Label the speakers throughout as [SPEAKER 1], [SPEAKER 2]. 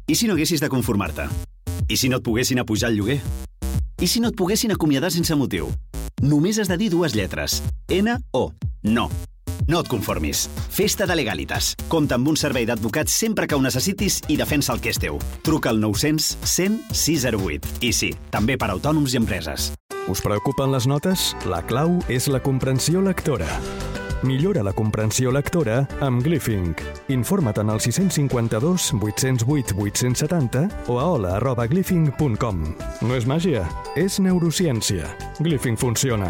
[SPEAKER 1] I si no haguessis de conformar-te? I si no et poguessin apujar el lloguer? I si no et poguessin acomiadar sense motiu? Només has de dir dues lletres. N-O. No. No et conformis. Festa de Legalitas. Compta amb un servei d'advocats sempre que ho necessitis i defensa el que és teu. Truca al 900 100 608. I sí, també per a autònoms i empreses.
[SPEAKER 2] Us preocupen les notes? La clau és la comprensió lectora. Millora la comprensió lectora amb Glyphing. Informa't en el 652 808 870 o a hola@glyphing.com. No és màgia, és neurociència. Glyphing funciona.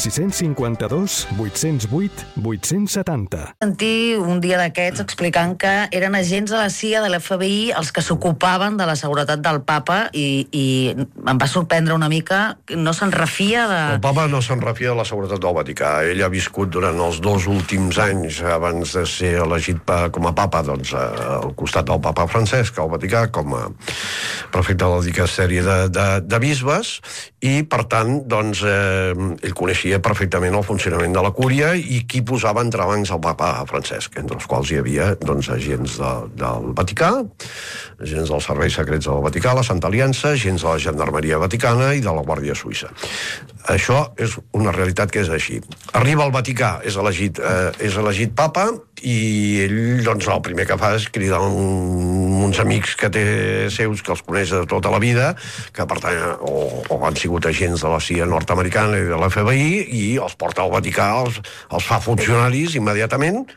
[SPEAKER 2] 652 808 870.
[SPEAKER 3] Sentir un dia d'aquests explicant que eren agents de la CIA, de l'FBI, els que s'ocupaven de la seguretat del papa i em va sorprendre una mica. No se'n refia de...
[SPEAKER 4] El papa no se'n refia de la seguretat del Vaticà. Ell ha viscut durant els 2 últims anys, abans de ser elegit com a papa, doncs, al costat del papa Francesc, al Vaticà, com a prefecte de la dicasteri de bisbes, i, per tant, doncs, ell coneixia perfectament el funcionament de la cúria i qui posava entrebancs al papa Francesc, entre els quals hi havia, doncs, agents del Vaticà, agents dels serveis secrets del Vaticà, la Santa Aliança, agents de la Gendarmeria Vaticana i de la Guàrdia Suïssa. Això és una realitat que és així. Arriba al Vaticà, és elegit papa, i ell, doncs, el primer que fa és cridar uns amics que té seus, que els coneix de tota la vida, que pertanyen o han sigut agents de la CIA nord-americana i de la FBI, i els porta al Vaticà, els fa funcionaris immediatament,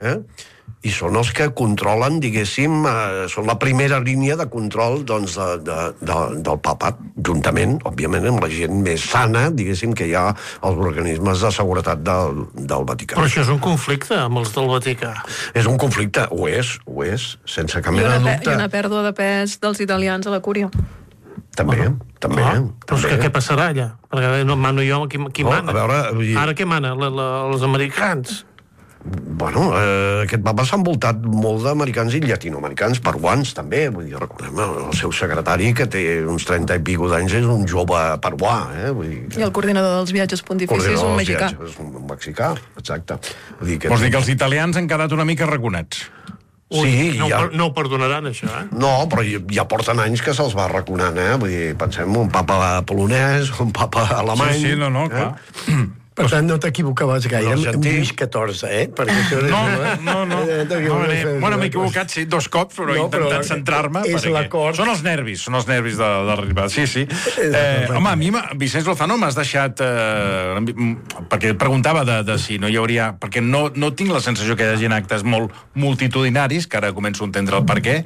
[SPEAKER 4] i són els que controlen, diguéssim, són la primera línia de control, doncs, del papat, juntament, òbviament, amb la gent més sana, diguéssim, que hi ha als organismes de seguretat del Vaticà.
[SPEAKER 5] Però això és un conflicte amb els del Vaticà.
[SPEAKER 4] És un conflicte, ho és, sense cap mena de dubte.
[SPEAKER 6] I una pèrdua de pes dels italians a la cúria.
[SPEAKER 4] També.
[SPEAKER 5] Però és que què passarà allà? Perquè no mano jo, qui mana?
[SPEAKER 4] A veure...
[SPEAKER 5] Ara què mana? Els americans?
[SPEAKER 4] Bueno, aquest papa s'ha envoltat molt d'americans i llatinoamericans, peruans també, vull dir, recordem el seu secretari, que té uns 30 i pico d'anys, és un jove peruà, vull dir...
[SPEAKER 6] I el coordinador dels viatges pontificis, un mexicà.
[SPEAKER 4] És un mexicà, exacte.
[SPEAKER 7] Vols dir que els italians han quedat una mica raconats?
[SPEAKER 5] Sí, no ho perdonaran, això,
[SPEAKER 4] No, però ja porten anys que se'ls va raconant, Vull dir, pensem un papa polonès, un papa alemany...
[SPEAKER 7] Sí, no, clar.
[SPEAKER 8] Per tant, no t'equivocaves gaire, amb Lluís XIV, perquè això
[SPEAKER 7] No. Bueno, m'he equivocat, sí, 2 cops, però he intentat centrar-me.
[SPEAKER 8] És l'acord.
[SPEAKER 7] Són els nervis de l'arribada. Sí. Home, a mi, Vicenç Lozano, m'has deixat... Perquè et preguntava de si no hi hauria... Perquè no tinc la sensació que hi hagi actes molt multitudinaris, que ara començo a entendre el per què,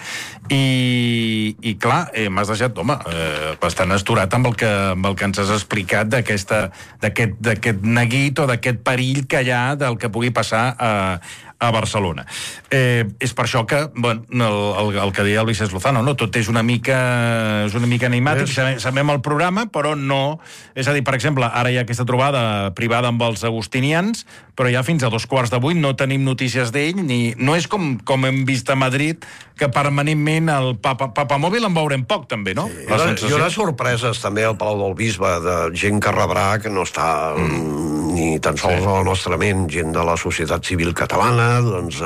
[SPEAKER 7] i clar, m'has deixat, home, bastant asturat amb el que ens has explicat d'aquest neguit o d'aquest perill que hi ha del que pugui passar a Barcelona. És per això que, bueno, el que deia el Vicenç Lozano, no? Tot és una mica animàtic, sabem el programa, però no... És a dir, per exemple, ara hi ha aquesta trobada privada amb els agustinians, però ja fins a 7:45 no tenim notícies d'ell, no és com hem vist a Madrid, que permanentment el papamòbil en veurem poc, també, no?
[SPEAKER 4] Hi haurà sorpreses, també, al Palau del Bisbe, de gent que rebrà, que no està ni tan sols a la nostra ment, gent de la societat civil catalana, doncs,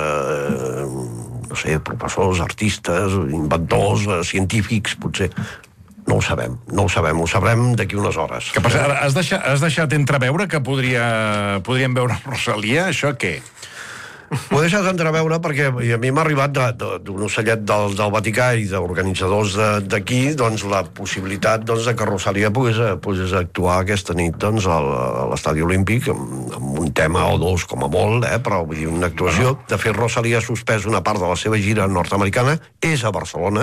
[SPEAKER 4] no sé, professors, artistes, inventors, científics, potser. No ho sabem, ho sabrem d'aquí unes hores.
[SPEAKER 7] Que passa, has deixat entreveure que podríem veure Rosalia, això què?
[SPEAKER 4] Ho he deixat entreveure perquè a mi m'ha arribat d'un ocellet del Vaticà i d'organitzadors d'aquí, doncs, la possibilitat de que Rosalia pogués actuar aquesta nit a l'Estadi Olímpic amb un tema o 2 com a molt, però vull dir, una actuació. De fet, Rosalia ha suspès una part de la seva gira nord-americana, és a Barcelona,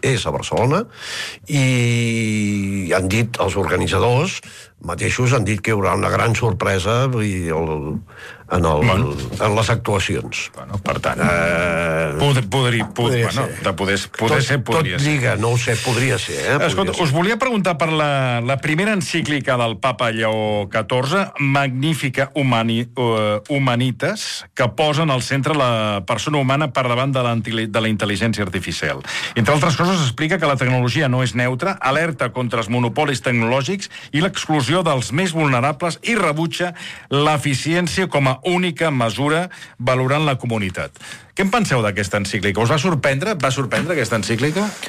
[SPEAKER 4] i han dit, els organitzadors mateixos han dit que hi haurà una gran sorpresa en les actuacions.
[SPEAKER 7] Bueno, per tant, podria ser.
[SPEAKER 4] Tot lliga, no ho sé, podria ser.
[SPEAKER 7] Escolta, us volia preguntar per la primera encíclica del papa Lleó XIV, Magnifica Humanitas, que posa en el centre la persona humana per davant de la intel·ligència artificial. Entre altres coses, explica que la tecnologia no és neutra, alerta contra els monopolis tecnològics i l'exclusió dels més vulnerables i rebutja l'eficiència com a única mesura valorant la comunitat. Què en penseu d'aquesta encíclica? Us va sorprendre? Et va sorprendre aquesta encíclica?